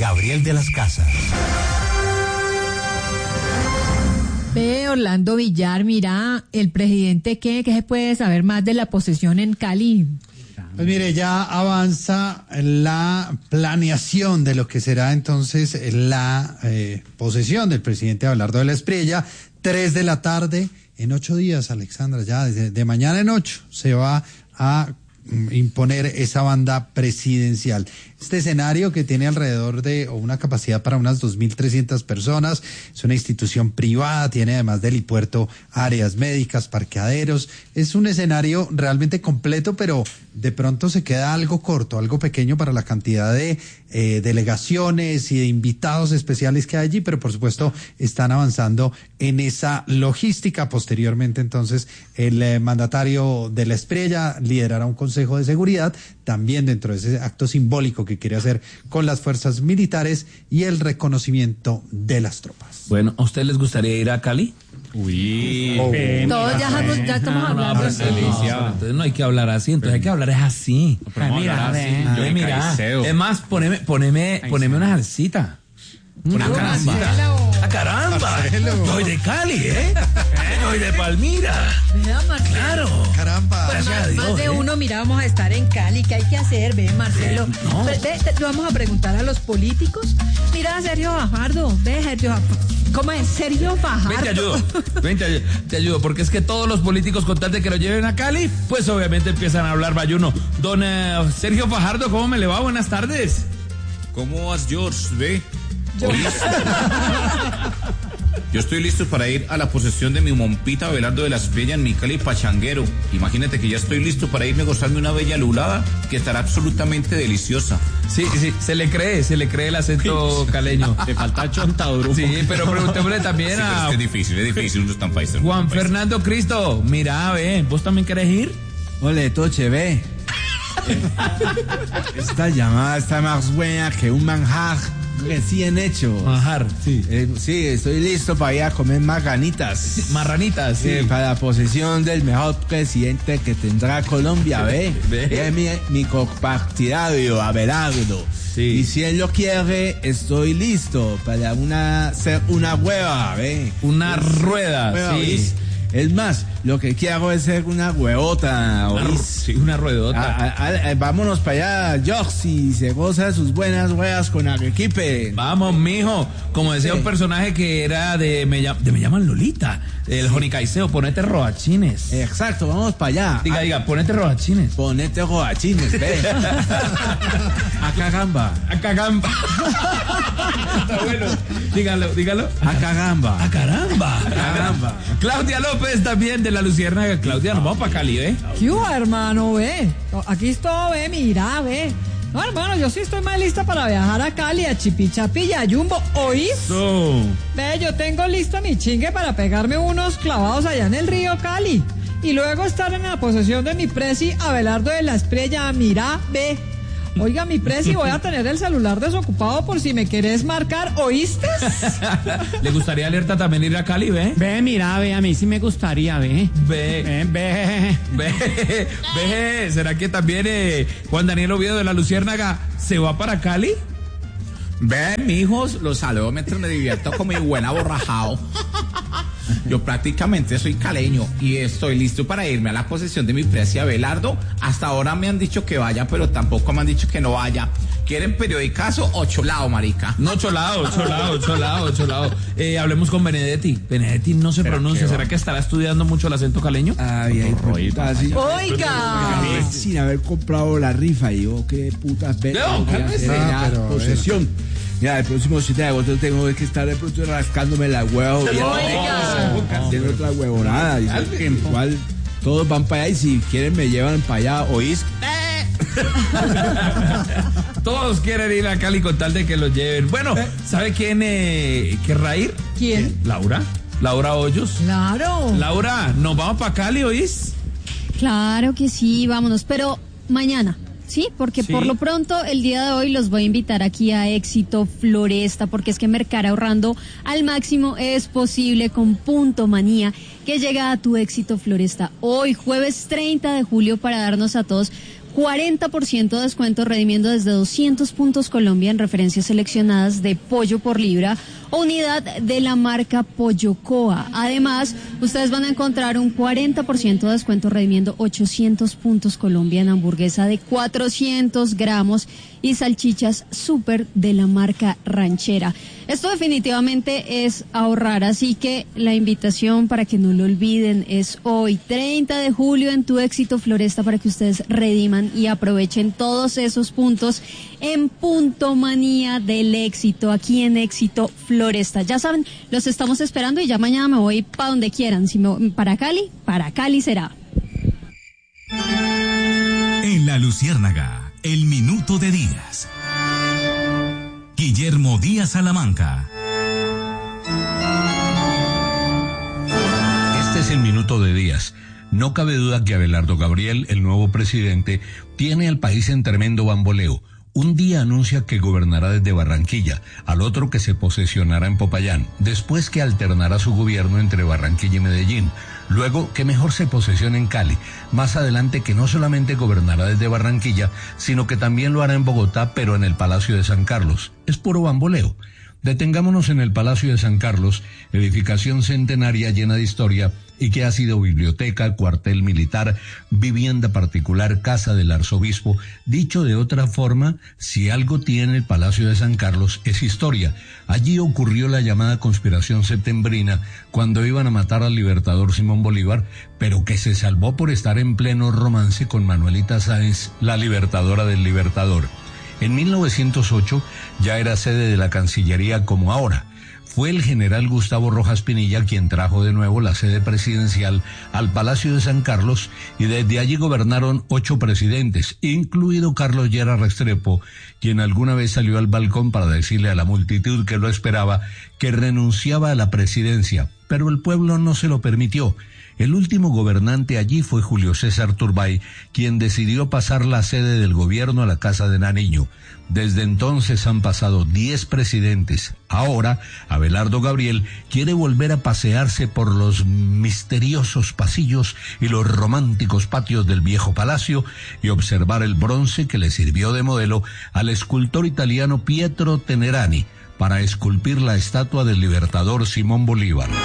Gabriel de las Casas. Ve, Orlando Villar, mira, el presidente, ¿qué se puede saber más de la posesión en Cali? Pues mire, ya avanza la planeación de lo que será entonces la posesión del presidente Abelardo de la Espriella, 3 de la tarde, en 8 días, Alexandra, ya de mañana en 8 se va a imponer esa banda presidencial. Este escenario, que tiene alrededor de una capacidad para unas 2.300 personas, es una institución privada, tiene además del helipuerto áreas médicas, parqueaderos, es un escenario realmente completo, pero de pronto se queda algo corto, algo pequeño para la cantidad de delegaciones y de invitados especiales que hay allí, pero por supuesto están avanzando en esa logística. Posteriormente, entonces, el mandatario de la Espriella liderará un consejo de seguridad, también dentro de ese acto simbólico que quiere hacer con las fuerzas militares y el reconocimiento de las tropas. Bueno, ¿a ustedes les gustaría ir a Cali? Uy, Todos ya estamos hablando. Entonces no hay que hablar así, entonces hay que hablar es así. mira, Mira, es más, poneme una salsita. Una caramba. ¡Ah, caramba! Yo soy de Cali, ¿eh? Yo soy de Palmira. Vea, Marcelo. Claro. Caramba. Más de uno, mira, vamos a estar en Cali, ¿qué hay que hacer? Ve, Marcelo. No. Lo vamos a preguntar a los políticos. Mira, Sergio Fajardo, ¿cómo es? Sergio Fajardo. Ven, te ayudo, porque es que todos los políticos, con tal de que lo lleven a Cali, pues obviamente empiezan a hablar bayuno. Don Sergio Fajardo, ¿cómo me le va? Buenas tardes. ¿Cómo vas, George? Ve. Yo estoy listo para ir a la posesión de mi mompita Abelardo de la Espriella en mi Cali pachanguero. Imagínate que ya estoy listo para irme a gozarme una bella lulada que estará absolutamente deliciosa. Sí, se le cree el acento caleño. Te falta chontaduro. Sí, pero preguntémosle también a... Es difícil, uno es tan país. Juan Fernando Cristo, mira, ve, ¿vos también querés ir? Ole, Toche, ve. Esta llamada está más buena que un manjar recién hecho. Manjar, sí. Sí, estoy listo para ir a comer marranitas. Marranitas, sí. Para la posesión del mejor presidente que tendrá Colombia, ve. Es mi compartidario, Abelardo. Sí. Y si él lo quiere, estoy listo para hacer una hueva, ve. Una rueda, sí. ¿Ves? Es más, lo que quiero es hacer una huevota. Sí, una ruedota. Vámonos para allá, George, y se goza de sus buenas huevas con Arequipe. Vamos, mijo. Como decía un personaje que era de Me llaman Lolita, el Joni Caicedo, ponete robachines. Exacto, vamos para allá. Diga, ponete robachines. Ponete robachines, ve. A cagamba. Está bueno. Dígalo. A cagamba. ¡A caramba! Claudia López también de la Luciérnaga. Claudia, nos vamos para Cali, ¿eh? ¿Qué hubo, hermano? Ve. Aquí estoy, ve, mira, ve. No, hermano, yo sí estoy más lista para viajar a Cali, a Chipichapi y a Jumbo. ¿Oís? Ve, yo tengo listo mi chingue para pegarme unos clavados allá en el río Cali. Y luego estar en la posesión de mi presi Abelardo de la Espriella. Mira, ve. Oiga, mi presi, voy a tener el celular desocupado por si me querés marcar, ¿oíste? ¿Le gustaría alerta también ir a Cali, ve? Ve, mira, ve, a mí sí me gustaría, ve. Ve. ¿Será que también Juan Daniel Oviedo de la Luciérnaga se va para Cali? Ven, mijos, los salómetros me divierto con mi buena borrajao. Yo prácticamente soy caleño y estoy listo para irme a la posesión de mi presi Abelardo. Hasta ahora me han dicho que vaya, pero tampoco me han dicho que no vaya. ¿Quieren periodicazo o cholao, marica? No, cholao. Hablemos con Benedetti. Benedetti no se pronuncia. ¿Será que estará estudiando mucho el acento caleño? Ay, sí. Oiga. Sin haber comprado la rifa, y yo, qué putas posesión. Mira, el próximo 7 de agosto tengo que estar de pronto rascándome la hueva. Haciendo otra huevonada. Igual todos van para allá y si quieren me llevan para allá, ¿oís? Todos quieren ir a Cali con tal de que los lleven. Bueno, ¿sabe quién querrá ir? ¿Quién? Laura Hoyos. Claro. Laura, ¿nos vamos para Cali, oís? Claro que sí, vámonos, pero mañana. Sí, porque por lo pronto el día de hoy los voy a invitar aquí a Éxito Floresta, porque es que mercar ahorrando al máximo es posible con Punto Manía, que llega a tu Éxito Floresta hoy, jueves 30 de julio, para darnos a todos 40% de descuento redimiendo desde 200 puntos Colombia en referencias seleccionadas de pollo por libra o unidad de la marca Pollocoa. Además, ustedes van a encontrar un 40% de descuento redimiendo 800 puntos Colombia en hamburguesa de 400 gramos y salchichas súper de la marca Ranchera. Esto definitivamente es ahorrar, así que la invitación para que no lo olviden es hoy, 30 de julio, en Tu Éxito Floresta, para que ustedes rediman y aprovechen todos esos puntos en Punto Manía del Éxito, aquí en Éxito Floresta. Ya saben, los estamos esperando y ya mañana me voy para donde quieran. Si me, para Cali será. En La Luciérnaga, el minuto de Díaz. Guillermo Díaz Salamanca. Este es el minuto de Díaz. No cabe duda que Abelardo Gabriel, el nuevo presidente, tiene al país en tremendo bamboleo. Un día anuncia que gobernará desde Barranquilla, al otro que se posesionará en Popayán, después que alternará su gobierno entre Barranquilla y Medellín, luego que mejor se posesione en Cali, más adelante que no solamente gobernará desde Barranquilla, sino que también lo hará en Bogotá, pero en el Palacio de San Carlos. Es puro bamboleo. Detengámonos en el Palacio de San Carlos, edificación centenaria llena de historia y que ha sido biblioteca, cuartel militar, vivienda particular, casa del arzobispo. Dicho de otra forma, si algo tiene el Palacio de San Carlos es historia. Allí ocurrió la llamada conspiración septembrina cuando iban a matar al libertador Simón Bolívar, pero que se salvó por estar en pleno romance con Manuelita Sáenz, la libertadora del Libertador. En 1908 ya era sede de la Cancillería como ahora. Fue el general Gustavo Rojas Pinilla quien trajo de nuevo la sede presidencial al Palacio de San Carlos y desde allí gobernaron 8 presidentes, incluido Carlos Lleras Restrepo, quien alguna vez salió al balcón para decirle a la multitud que lo esperaba que renunciaba a la presidencia, pero el pueblo no se lo permitió. El último gobernante allí fue Julio César Turbay, quien decidió pasar la sede del gobierno a la Casa de Nariño. Desde entonces han pasado 10 presidentes. Ahora, Abelardo Gabriel quiere volver a pasearse por los misteriosos pasillos y los románticos patios del viejo palacio y observar el bronce que le sirvió de modelo al escultor italiano Pietro Tenerani para esculpir la estatua del libertador Simón Bolívar.